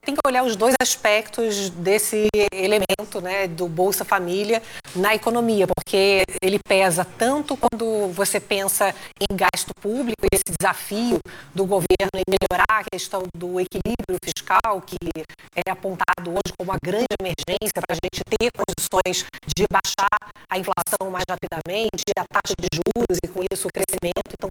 tem que olhar os dois aspectos desse elemento, né, do Bolsa Família na economia, porque ele pesa tanto quando você pensa em gasto público, esse desafio do governo em melhorar a questão do equilíbrio fiscal, que é apontado hoje como uma grande emergência para a gente ter condições de baixar a inflação mais rapidamente, a taxa de juros e com isso o crescimento. Então